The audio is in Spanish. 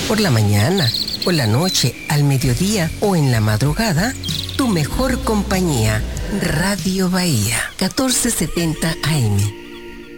Por la mañana, por la noche, al mediodía o en la madrugada, tu mejor compañía, Radio Bahía, 1470 AM.